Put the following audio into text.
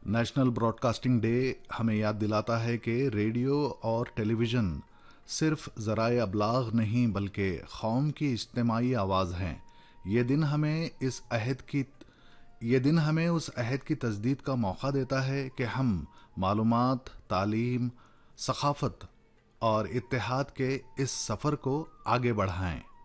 National broadcasting day हमें याद दिलाता है कि रेडियो और टेलीविज़न सिर्फ ज़राए अबलाग नहीं बल्कि कौम की इज्तिमाई आवाज़ हैं। ये दिन हमें उस अहद की तजदीद का मौका देता है कि हम मालूमात, तालीम, सखाफ़त और इत्तेहाद के इस सफ़र को आगे बढ़ाएं।